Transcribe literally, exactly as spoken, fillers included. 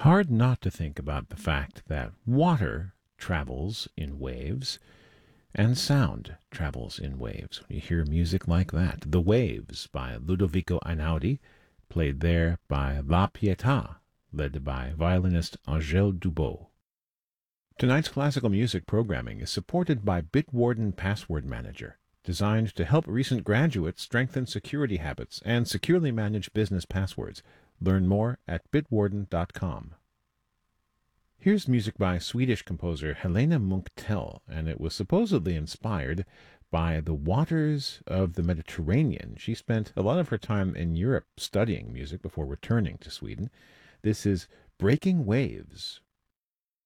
hard not to think about the fact that water travels in waves and sound travels in waves. When you hear music like that, The Waves by Ludovico Einaudi, played there by La Pietà, led by violinist Angèle Dubot. Tonight's classical music programming is supported by Bitwarden Password Manager, designed to help recent graduates strengthen security habits and securely manage business passwords. Learn more at bitwarden dot com. Here's music by Swedish composer Helena Munktell, and it was supposedly inspired by the waters of the Mediterranean. She spent a lot of her time in Europe studying music before returning to Sweden. This is Breaking Waves